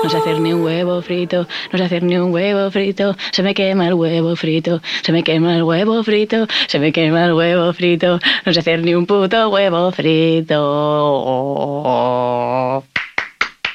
no sé hacer ni un huevo frito, no sé hacer ni un huevo frito, se me quema el huevo frito, se me quema el huevo frito, se me quema el huevo frito, no sé hacer ni un puto huevo frito.